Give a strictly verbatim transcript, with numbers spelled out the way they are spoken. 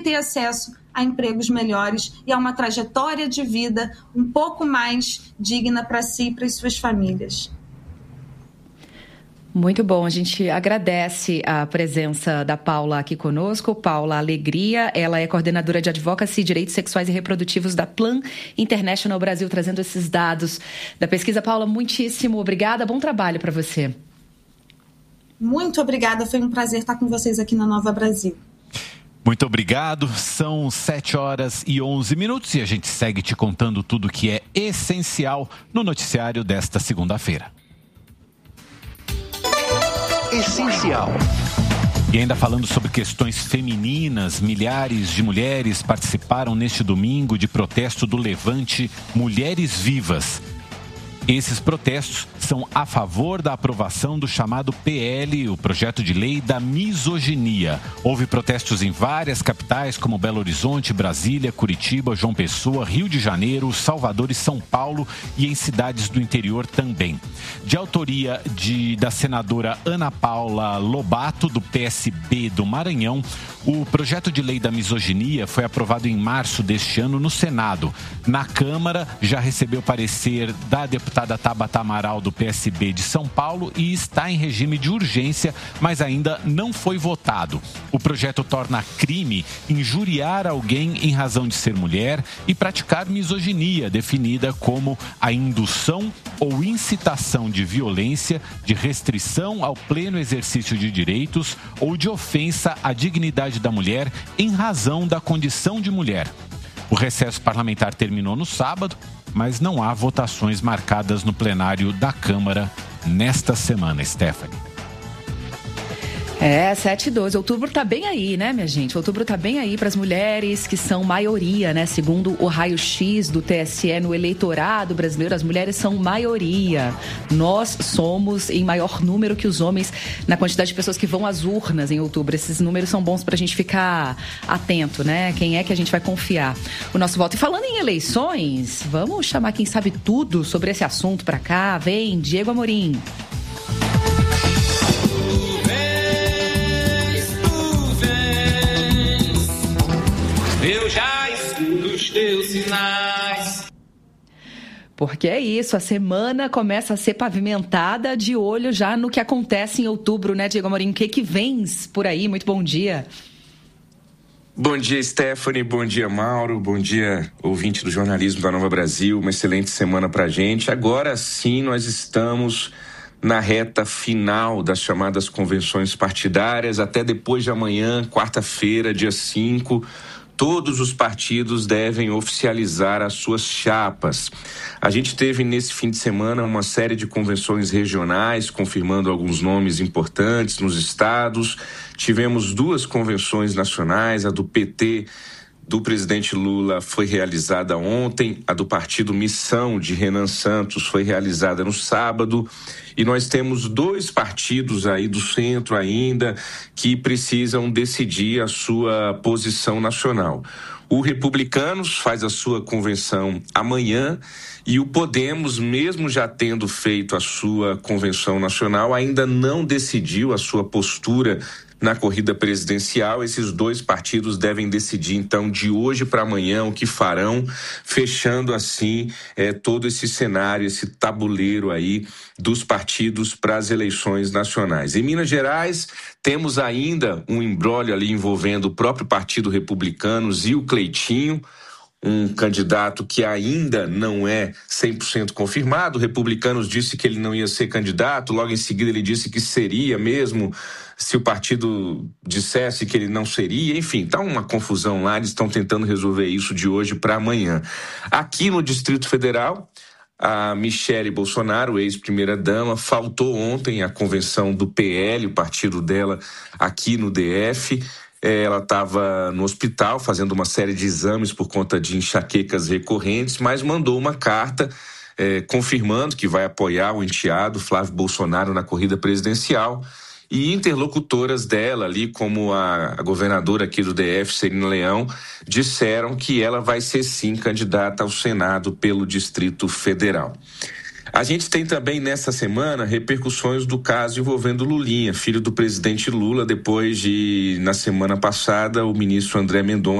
ter acesso a empregos melhores e a uma trajetória de vida um pouco mais digna para si e para as suas famílias. Muito bom, a gente agradece a presença da Paula aqui conosco. Paula Alegria, ela é coordenadora de Advocacy, Direitos Sexuais e Reprodutivos da Plan International Brasil, trazendo esses dados da pesquisa. Paula, muitíssimo obrigada, bom trabalho para você. Muito obrigada, foi um prazer estar com vocês aqui na Nova Brasil. Muito obrigado, são sete horas e onze minutos e a gente segue te contando tudo que é essencial no noticiário desta segunda-feira. Essencial. E ainda falando sobre questões femininas, milhares de mulheres participaram neste domingo de protesto do Levante Mulheres Vivas. Esses protestos são a favor da aprovação do chamado P L, o projeto de lei da misoginia. Houve protestos em várias capitais, como Belo Horizonte, Brasília, Curitiba, João Pessoa, Rio de Janeiro, Salvador e São Paulo, e em cidades do interior também. De autoria de, da senadora Ana Paula Lobato, do P S B do Maranhão, o projeto de lei da misoginia foi aprovado em março deste ano no Senado. Na Câmara, já recebeu parecer da deputada Tabata Amaral, do P S B de São Paulo, e está em regime de urgência, mas ainda não foi votado. O projeto torna crime injuriar alguém em razão de ser mulher e praticar misoginia, definida como a indução ou incitação de violência, de restrição ao pleno exercício de direitos ou de ofensa à dignidade da mulher em razão da condição de mulher. O recesso parlamentar terminou no sábado, mas não há votações marcadas no plenário da Câmara nesta semana, Stephanie. É, sete e doze. Outubro tá bem aí, né, minha gente? Outubro tá bem aí para as mulheres que são maioria, né? Segundo o raio-x do T S E no eleitorado brasileiro, as mulheres são maioria. Nós somos em maior número que os homens na quantidade de pessoas que vão às urnas em outubro. Esses números são bons pra gente ficar atento, né? Quem é que a gente vai confiar o nosso voto. E falando em eleições, vamos chamar quem sabe tudo sobre esse assunto pra cá. Vem, Diego Amorim. Eu já escuto os teus sinais. Porque é isso, a semana começa a ser pavimentada de olho já no que acontece em outubro, né, Diego Amorim? O que que vens por aí? Muito bom dia. Bom dia, Stephanie. Bom dia, Mauro. Bom dia, ouvinte do jornalismo da Nova Brasil. Uma excelente semana pra gente. Agora sim, nós estamos na reta final das chamadas convenções partidárias. Até depois de amanhã, quarta-feira, dia cinco... todos os partidos devem oficializar as suas chapas. A gente teve nesse fim de semana uma série de convenções regionais, confirmando alguns nomes importantes nos estados. Tivemos duas convenções nacionais, a do P T do presidente Lula foi realizada ontem, a do partido Missão de Renan Santos foi realizada no sábado, e nós temos dois partidos aí do centro ainda que precisam decidir a sua posição nacional. O Republicanos faz a sua convenção amanhã e o Podemos, mesmo já tendo feito a sua convenção nacional, ainda não decidiu a sua postura na corrida presidencial. Esses dois partidos devem decidir, então, de hoje para amanhã o que farão, fechando assim é, todo esse cenário, esse tabuleiro aí dos partidos para as eleições nacionais. Em Minas Gerais, temos ainda um imbróglio ali envolvendo o próprio Partido Republicanos e o Cleitinho, um candidato que ainda não é cem por cento confirmado. O Republicanos disse que ele não ia ser candidato, logo em seguida ele disse que seria mesmo, se o partido dissesse que ele não seria. Enfim, está uma confusão lá, eles estão tentando resolver isso de hoje para amanhã. Aqui no Distrito Federal, a Michele Bolsonaro, ex-primeira-dama, faltou ontem à convenção do P L, o partido dela aqui no D F. Ela estava no hospital fazendo uma série de exames por conta de enxaquecas recorrentes, mas mandou uma carta eh, confirmando que vai apoiar o enteado Flávio Bolsonaro na corrida presidencial. E interlocutoras dela ali, como a, a governadora aqui do D F, Celina Leão, disseram que ela vai ser sim candidata ao Senado pelo Distrito Federal. A gente tem também nessa semana repercussões do caso envolvendo Lulinha, filho do presidente Lula, depois de, na semana passada, o ministro André Mendonça